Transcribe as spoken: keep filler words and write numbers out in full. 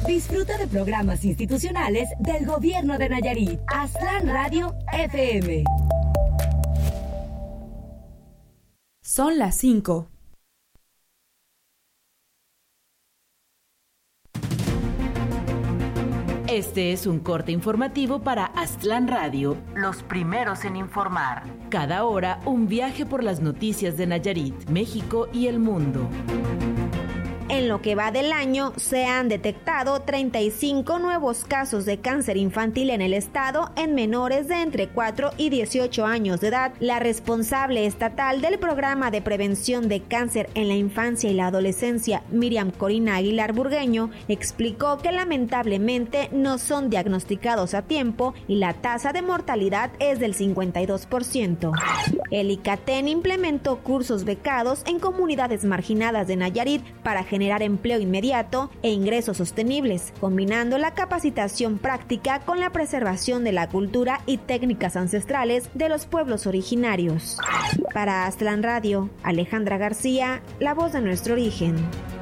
Disfruta de programas institucionales del Gobierno de Nayarit. Aztlán Radio F M. Son las cinco. Este es un corte informativo para Aztlán Radio, los primeros en informar. Cada hora, un viaje por las noticias de Nayarit, México y el mundo. En lo que va del año, se han detectado treinta y cinco nuevos casos de cáncer infantil en el estado en menores de entre cuatro y dieciocho años de edad. La responsable estatal del programa de prevención de cáncer en la infancia y la adolescencia, Miriam Corina Aguilar Burgueño, explicó que lamentablemente no son diagnosticados a tiempo y la tasa de mortalidad es del cincuenta y dos por ciento. El ICATEN implementó cursos becados en comunidades marginadas de Nayarit para generar generar empleo inmediato e ingresos sostenibles, combinando la capacitación práctica con la preservación de la cultura y técnicas ancestrales de los pueblos originarios. Para Aztlán Radio, Alejandra García, la voz de nuestro origen.